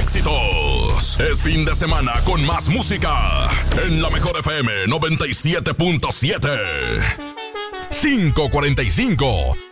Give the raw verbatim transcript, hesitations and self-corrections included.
éxitos. Es fin de semana con más música en la Mejor F M noventa y siete punto siete. cinco cuarenta y cinco.